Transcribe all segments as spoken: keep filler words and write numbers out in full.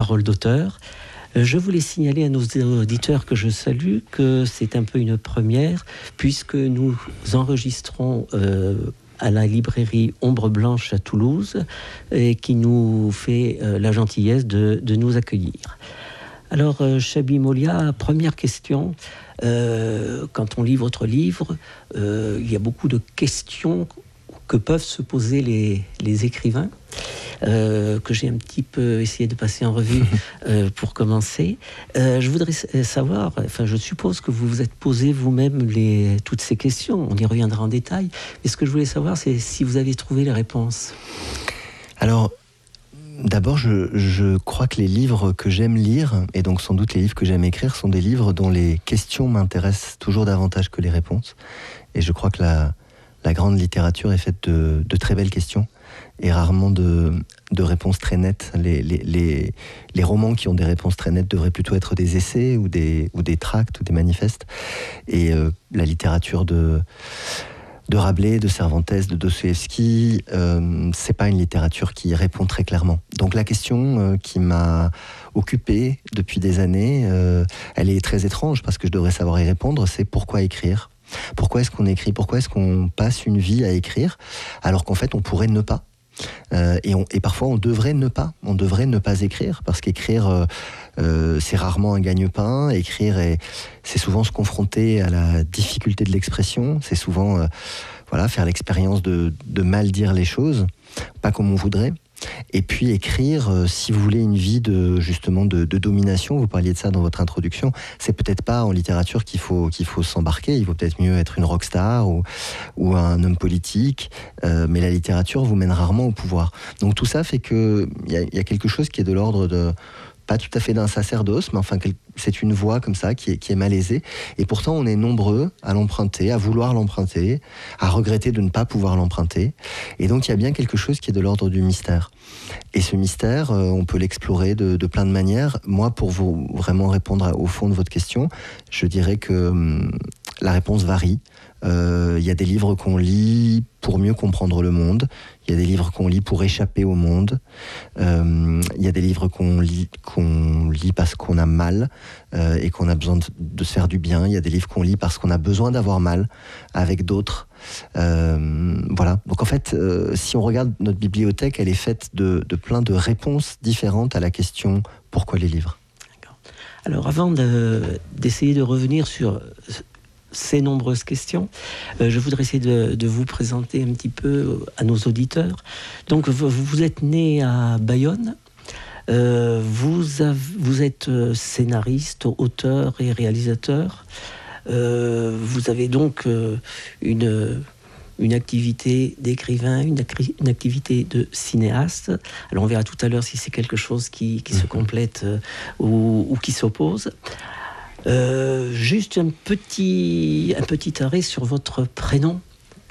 parole d'auteur. Je voulais signaler à nos auditeurs que je salue que c'est un peu une première, puisque nous enregistrons euh, à la librairie Ombre Blanche à Toulouse, et qui nous fait euh, la gentillesse de, de nous accueillir. Alors, euh, Chabi Molia, première question. Euh, quand on lit votre livre, euh, il y a beaucoup de questions que peuvent se poser les, les écrivains, euh, que j'ai un petit peu essayé de passer en revue euh, pour commencer. Euh, je voudrais savoir, enfin je suppose que vous vous êtes posé vous-même les, toutes ces questions, on y reviendra en détail, mais ce que je voulais savoir, c'est si vous avez trouvé les réponses. Alors, d'abord, je, je crois que les livres que j'aime lire, et donc sans doute les livres que j'aime écrire, sont des livres dont les questions m'intéressent toujours davantage que les réponses. Et je crois que la, la grande littérature est faite de, de très belles questions et rarement de, de réponses très nettes. Les, les, les, les romans qui ont des réponses très nettes devraient plutôt être des essais ou des, ou des tracts ou des manifestes. Et euh, la littérature de... de Rabelais, de Cervantes, de Dostoïevski, euh, c'est pas une littérature qui répond très clairement. Donc la question euh, qui m'a occupé depuis des années, euh, elle est très étrange parce que je devrais savoir y répondre, c'est pourquoi écrire ? Pourquoi est-ce qu'on écrit ? Pourquoi est-ce qu'on passe une vie à écrire alors qu'en fait on pourrait ne pas ? Euh, et, on, et parfois on devrait ne pas, on devrait ne pas écrire, parce qu'écrire euh, euh, c'est rarement un gagne-pain. Écrire, est, c'est souvent se confronter à la difficulté de l'expression, c'est souvent euh, voilà, faire l'expérience de, de mal dire les choses, pas comme on voudrait. Et puis écrire, euh, si vous voulez une vie de, justement de, de domination, vous parliez de ça dans votre introduction, c'est peut-être pas en littérature qu'il faut, qu'il faut s'embarquer, il vaut peut-être mieux être une rockstar ou, ou un homme politique, euh, mais la littérature vous mène rarement au pouvoir. Donc tout ça fait qu'il y a, y a quelque chose qui est de l'ordre de... pas tout à fait d'un sacerdoce, mais enfin c'est une voie comme ça qui est, qui est malaisée. Et pourtant on est nombreux à l'emprunter, à vouloir l'emprunter, à regretter de ne pas pouvoir l'emprunter. Et donc il y a bien quelque chose qui est de l'ordre du mystère. Et ce mystère, euh, on peut l'explorer de, de plein de manières. Moi, pour vous vraiment répondre à, au fond de votre question, je dirais que hum, la réponse varie. Il euh, y a des livres qu'on lit pour mieux comprendre le monde. Il y a des livres qu'on lit pour échapper au monde. Il euh, y a des livres qu'on lit, qu'on lit parce qu'on a mal euh, et qu'on a besoin de, de se faire du bien. Il y a des livres qu'on lit parce qu'on a besoin d'avoir mal avec d'autres. Euh, voilà. Donc en fait, euh, si on regarde notre bibliothèque, elle est faite de, de plein de réponses différentes à la question « Pourquoi les livres ?» D'accord. Alors avant de, d'essayer de revenir sur ces nombreuses questions, euh, je voudrais essayer de, de vous présenter un petit peu à nos auditeurs. Donc vous, vous êtes né à Bayonne, euh, vous, avez, vous êtes scénariste, auteur et réalisateur. Euh, vous avez donc euh, une, une activité d'écrivain, une, une activité de cinéaste. Alors on verra tout à l'heure si c'est quelque chose qui, qui se complète euh, ou, ou qui s'oppose. Euh, juste un petit, un petit arrêt sur votre prénom.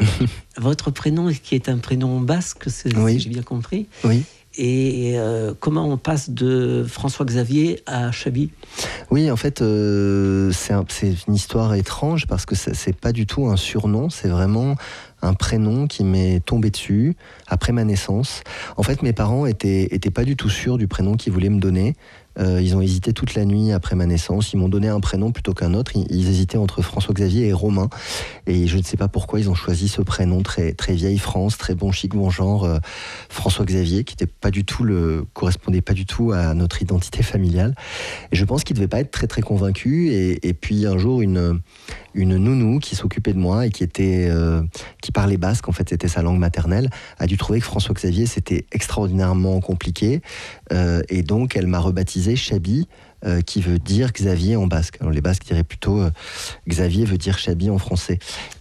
Votre prénom qui est un prénom basque, c'est, oui. Si j'ai bien compris. Oui. Et euh, comment on passe de François-Xavier à Chabi ? Oui, en fait, euh, c'est, un, c'est une histoire étrange parce que c'est, c'est pas du tout un surnom, c'est vraiment un prénom qui m'est tombé dessus après ma naissance. En fait, mes parents étaient, étaient pas du tout sûrs du prénom qu'ils voulaient me donner. Euh, ils ont hésité toute la nuit après ma naissance. Ils m'ont donné un prénom plutôt qu'un autre. Ils, ils hésitaient entre François-Xavier et Romain. Et je ne sais pas pourquoi ils ont choisi ce prénom très, très vieille France, très bon chic, bon genre, euh, François-Xavier, qui était pas du tout le, correspondait pas du tout à notre identité familiale. Et je pense qu'ils ne devaient pas être très très convaincus. Et, et puis un jour, une, une nounou qui s'occupait de moi et qui, était, euh, qui parlait basque, en fait c'était sa langue maternelle, a dû trouver que François-Xavier c'était extraordinairement compliqué. Euh, et donc elle m'a rebaptisé Chabi, euh, qui veut dire Xavier en basque. Alors les basques diraient plutôt euh, Xavier veut dire Chabi en français.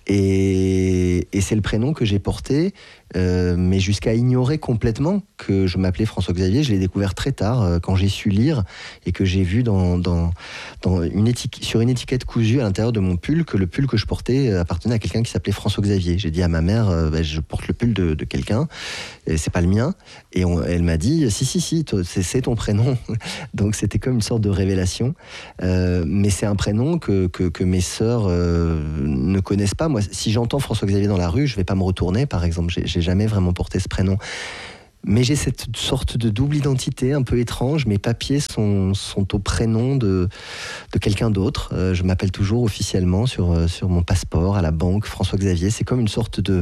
Et, et c'est le prénom que j'ai porté, euh, mais jusqu'à ignorer complètement que je m'appelais François-Xavier. Je l'ai découvert très tard, euh, quand j'ai su lire et que j'ai vu dans, dans, dans une étiquette, sur une étiquette cousue à l'intérieur de mon pull que le pull que je portais appartenait à quelqu'un qui s'appelait François-Xavier. J'ai dit à ma mère, euh, bah, je porte le pull de, de quelqu'un, et c'est pas le mien. Et on, elle m'a dit, si, si, si, toi, c'est, c'est ton prénom. Donc c'était comme une sorte de révélation. Euh, mais c'est un prénom que, que, que mes sœurs euh, ne connaissent pas. Moi, si j'entends François-Xavier dans la rue, je vais pas me retourner, par exemple. J'ai, j'ai jamais vraiment porté ce prénom. Mais j'ai cette sorte de double identité un peu étrange. Mes papiers sont, sont au prénom de, de quelqu'un d'autre. Euh, je m'appelle toujours officiellement sur, sur mon passeport, à la banque, François Xavier. C'est comme une sorte de,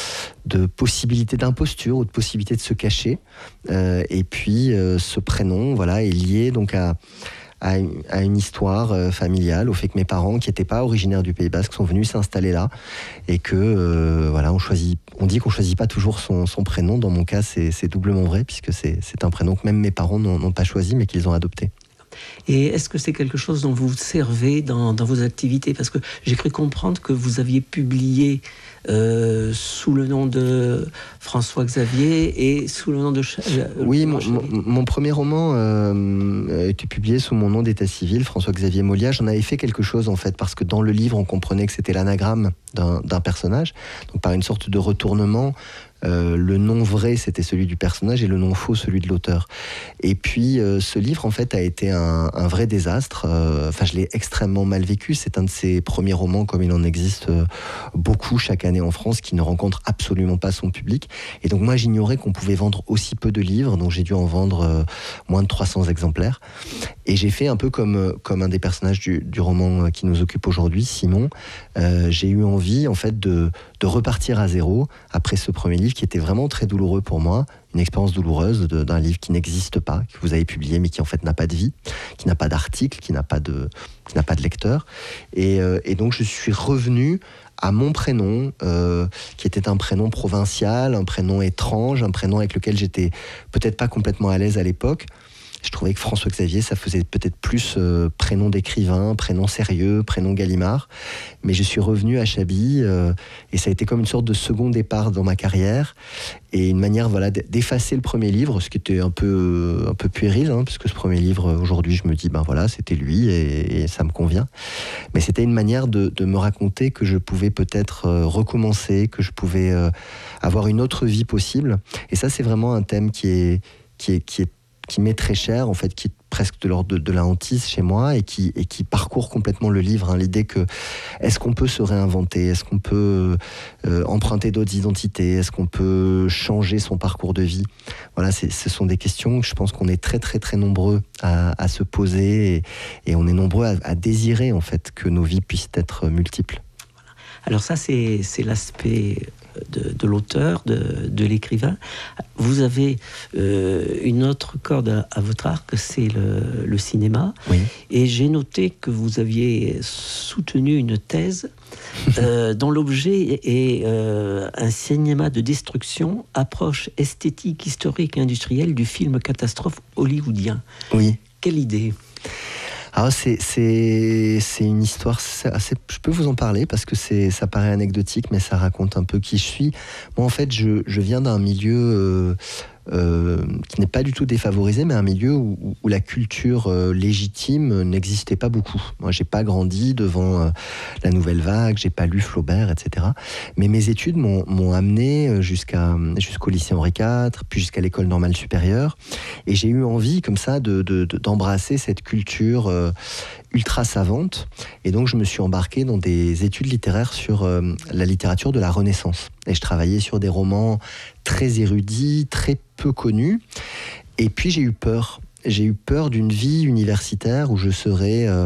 de possibilité d'imposture ou de possibilité de se cacher. Euh, et puis, euh, ce prénom voilà, est lié donc à... À une, à une histoire euh, familiale, au fait que mes parents, qui n'étaient pas originaires du Pays Basque, sont venus s'installer là, et que euh, voilà, on choisit, on dit qu'on choisit pas toujours son, son prénom. Dans mon cas, c'est, c'est doublement vrai, puisque c'est, c'est un prénom que même mes parents n'ont, n'ont pas choisi, mais qu'ils ont adopté. Et est-ce que c'est quelque chose dont vous vous servez dans, dans vos activités? Parce que j'ai cru comprendre que vous aviez publié euh, sous le nom de François Xavier et sous le nom de... Ch- oui, mon, mon, mon premier roman euh, a été publié sous mon nom d'état civil, François Xavier Molia. J'en avais fait quelque chose en fait, parce que dans le livre, on comprenait que c'était l'anagramme d'un, d'un personnage. Donc par une sorte de retournement, Euh, le nom vrai c'était celui du personnage et le nom faux celui de l'auteur. Et puis euh, ce livre en fait a été un, un vrai désastre. Enfin, euh, je l'ai extrêmement mal vécu. C'est un de ces premiers romans, comme il en existe euh, beaucoup chaque année en France, qui ne rencontre absolument pas son public. Et donc moi j'ignorais qu'on pouvait vendre aussi peu de livres, donc j'ai dû en vendre euh, moins de trois cents exemplaires. Et j'ai fait un peu comme, comme un des personnages du, du roman qui nous occupe aujourd'hui, Simon. Euh, j'ai eu envie en fait de, de repartir à zéro après ce premier livre qui était vraiment très douloureux pour moi, une expérience douloureuse de, d'un livre qui n'existe pas, que vous avez publié mais qui en fait n'a pas de vie, qui n'a pas d'article, qui n'a pas de, qui n'a pas de lecteur. Et, euh, et donc je suis revenu à mon prénom, euh, qui était un prénom provincial, un prénom étrange, un prénom avec lequel j'étais peut-être pas complètement à l'aise à l'époque. Je trouvais que François Xavier, ça faisait peut-être plus euh, prénom d'écrivain, prénom sérieux, prénom Gallimard. Mais je suis revenu à Chablis euh, et ça a été comme une sorte de second départ dans ma carrière et une manière voilà, d'effacer le premier livre, ce qui était un peu, un peu puéril, hein, puisque ce premier livre, aujourd'hui, je me dis, ben voilà, c'était lui et, et ça me convient. Mais c'était une manière de, de me raconter que je pouvais peut-être euh, recommencer, que je pouvais euh, avoir une autre vie possible. Et ça, c'est vraiment un thème qui est, qui est, qui est qui m'est très cher, en fait, qui est presque de l'ordre de, de la hantise chez moi et qui, et qui parcourt complètement le livre. Hein, l'idée que, est-ce qu'on peut se réinventer? Est-ce qu'on peut euh, emprunter d'autres identités? Est-ce qu'on peut changer son parcours de vie? Voilà, c'est, ce sont des questions que je pense qu'on est très, très, très nombreux à, à se poser et, et on est nombreux à, à désirer, en fait, que nos vies puissent être multiples. Alors ça, c'est, c'est l'aspect de, de l'auteur, de, de l'écrivain. Vous avez euh, une autre corde à, à votre arc, c'est le, le cinéma. Oui. Et j'ai noté que vous aviez soutenu une thèse euh, dont l'objet est euh, un cinéma de destruction, approche esthétique, historique et industrielle du film catastrophe hollywoodien. Oui. Quelle idée? Alors c'est, c'est, c'est une histoire assez, je peux vous en parler parce que c'est, ça paraît anecdotique mais ça raconte un peu qui je suis. Moi en fait je, je viens d'un milieu euh, euh, qui n'est pas du tout défavorisé, mais un milieu où, où la culture euh, légitime n'existait pas beaucoup. Moi j'ai pas grandi devant euh, la Nouvelle Vague, j'ai pas lu Flaubert, et cetera. Mais mes études m'ont, m'ont amené jusqu'à, jusqu'au lycée Henri quatre, puis jusqu'à l'école normale supérieure, et j'ai eu envie comme ça de, de, de, d'embrasser cette culture euh, ultra savante, et donc je me suis embarqué dans des études littéraires sur euh, la littérature de la Renaissance, et je travaillais sur des romans très érudits, très peu connus, et puis j'ai eu peur, j'ai eu peur d'une vie universitaire où je serais euh,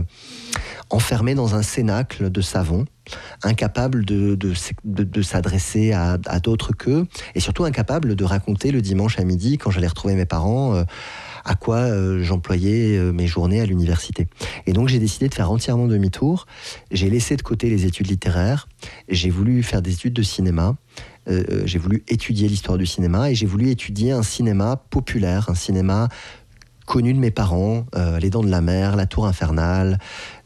enfermé dans un cénacle de savants, incapable de, de, de, de s'adresser à, à d'autres qu'eux, et surtout incapable de raconter le dimanche à midi, quand j'allais retrouver mes parents, euh, à quoi euh, j'employais euh, mes journées à l'université. Et donc j'ai décidé de faire entièrement demi-tour. J'ai laissé de côté les études littéraires, j'ai voulu faire des études de cinéma, euh, j'ai voulu étudier l'histoire du cinéma, et j'ai voulu étudier un cinéma populaire, un cinéma connu de mes parents, euh, Les Dents de la Mer, La Tour Infernale,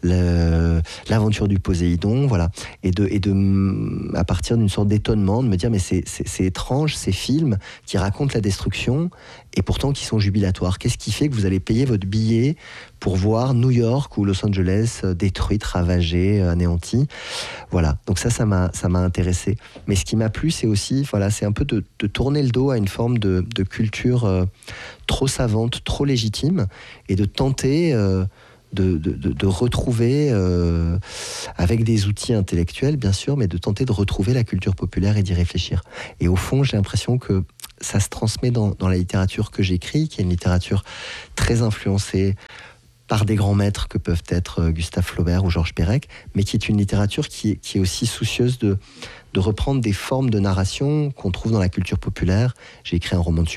le, L'Aventure du Poséidon, voilà, et de, et de, à partir d'une sorte d'étonnement, de me dire mais c'est, c'est, c'est étrange ces films qui racontent la destruction et pourtant qui sont jubilatoires. Qu'est-ce qui fait que vous allez payer votre billet pour voir New York ou Los Angeles détruite, ravagée, anéantie? Voilà, donc ça, ça m'a, ça m'a intéressé. Mais ce qui m'a plu, c'est aussi, voilà, c'est un peu de, de tourner le dos à une forme de, de culture euh, trop savante, trop légitime, et de tenter euh, de, de, de, de retrouver, euh, avec des outils intellectuels bien sûr, mais de tenter de retrouver la culture populaire et d'y réfléchir. Et au fond, j'ai l'impression que ça se transmet dans, dans la littérature que j'écris, qui est une littérature très influencée par des grands maîtres que peuvent être Gustave Flaubert ou Georges Perec, mais qui est une littérature qui est, qui est aussi soucieuse de, de reprendre des formes de narration qu'on trouve dans la culture populaire. J'ai écrit un roman de